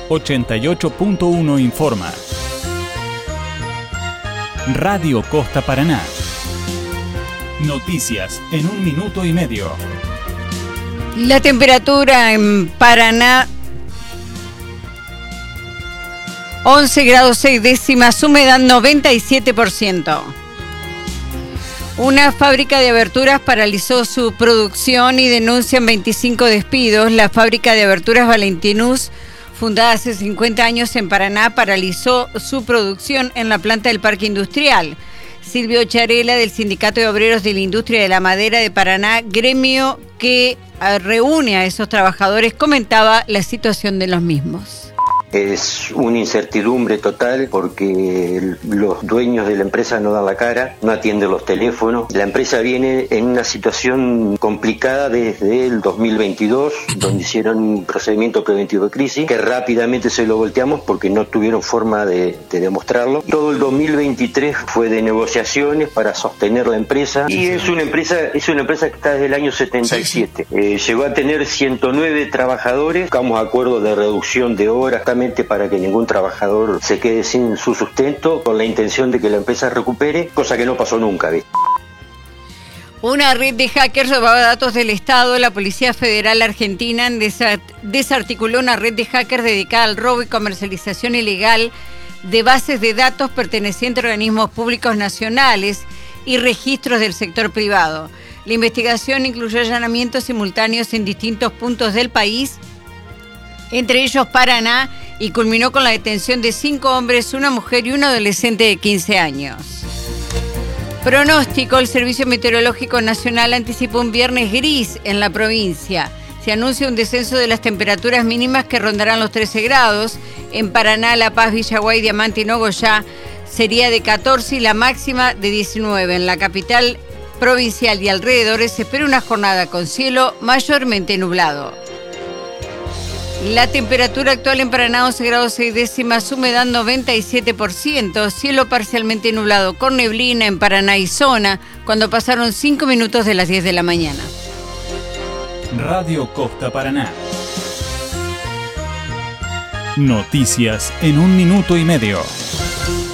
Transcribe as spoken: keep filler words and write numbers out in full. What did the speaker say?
ochenta y ocho punto uno informa. Radio Costa Paraná. Noticias en un minuto y medio. La temperatura en Paraná, once grados seis décimas, humedad noventa y siete por ciento. Una fábrica de aberturas paralizó su producción y denuncian veinticinco despidos. La fábrica de aberturas Valentinus, fundada hace cincuenta años en Paraná, paralizó su producción en la planta del Parque Industrial. Silvio Charela, del Sindicato de Obreros de la Industria de la Madera de Paraná, gremio que reúne a esos trabajadores, comentaba la situación de los mismos. Es una incertidumbre total porque los dueños de la empresa no dan la cara, no atienden los teléfonos. La empresa viene en una situación complicada desde el dos mil veintidós, donde hicieron un procedimiento preventivo de crisis, que rápidamente se lo volteamos porque no tuvieron forma de, de demostrarlo. Todo el dos mil veintitrés fue de negociaciones para sostener la empresa, y es una empresa, es una empresa que está desde el año setenta y siete. Eh, llegó a tener ciento nueve trabajadores, buscamos acuerdos de reducción de horas, para que ningún trabajador se quede sin su sustento, con la intención de que la empresa recupere, cosa que no pasó nunca, ¿ves? Una red de hackers robaba datos del Estado. La Policía Federal Argentina desarticuló una red de hackers dedicada al robo y comercialización ilegal de bases de datos pertenecientes a organismos públicos nacionales y registros del sector privado. La investigación incluyó allanamientos simultáneos en distintos puntos del país, entre ellos Paraná, y culminó con la detención de cinco hombres, una mujer y un adolescente de quince años. Pronóstico: el Servicio Meteorológico Nacional anticipó un viernes gris en la provincia. Se anuncia un descenso de las temperaturas mínimas que rondarán los trece grados. En Paraná, La Paz, Villaguay, Diamante y Nogoyá sería de catorce y la máxima de diecinueve. En la capital provincial y alrededores se espera una jornada con cielo mayormente nublado. La temperatura actual en Paraná, once grados seis décimas, humedad noventa y siete por ciento, cielo parcialmente nublado con neblina en Paraná y zona, cuando pasaron cinco minutos de las diez de la mañana. Radio Costa Paraná. Noticias en un minuto y medio.